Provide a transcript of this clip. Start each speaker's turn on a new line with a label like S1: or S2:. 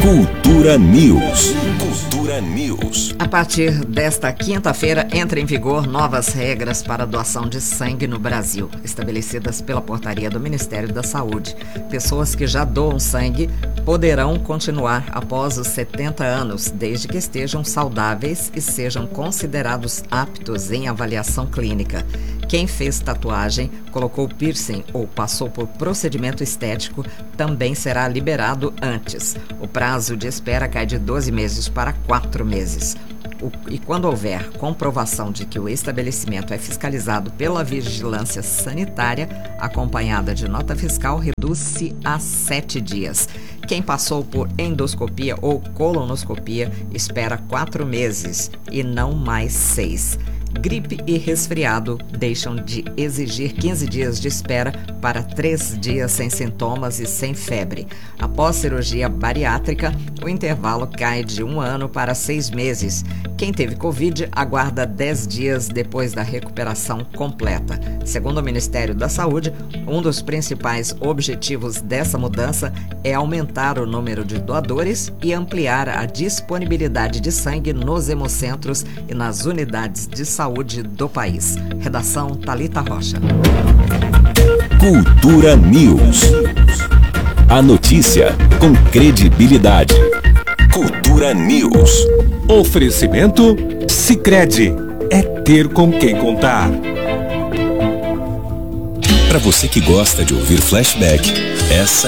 S1: Cultura News. Cultura News.
S2: A partir desta quinta-feira, entra em vigor novas regras para a doação de sangue no Brasil, estabelecidas pela portaria do Ministério da Saúde. Pessoas que já doam sangue poderão continuar após os 70 anos, desde que estejam saudáveis e sejam considerados aptos em avaliação clínica. Quem fez tatuagem, colocou piercing ou passou por procedimento estético também será liberado antes. O prazo de espera cai de 12 meses para 4 meses. E quando houver comprovação de que o estabelecimento é fiscalizado pela vigilância sanitária, acompanhada de nota fiscal, reduz-se a 7 dias. Quem passou por endoscopia ou colonoscopia espera 4 meses e não mais 6. Gripe e resfriado deixam de exigir 15 dias de espera para 3 dias sem sintomas e sem febre. Após cirurgia bariátrica, o intervalo cai de 1 ano para 6 meses. Quem teve Covid aguarda 10 dias depois da recuperação completa. Segundo o Ministério da Saúde, um dos principais objetivos dessa mudança é aumentar o número de doadores e ampliar a disponibilidade de sangue nos hemocentros e nas unidades de saúde do país. Redação Thalita Rocha.
S1: Cultura News. A notícia com credibilidade. Cultura News.
S3: Oferecimento Sicredi. É ter com quem contar.
S1: Para você que gosta de ouvir flashback, essa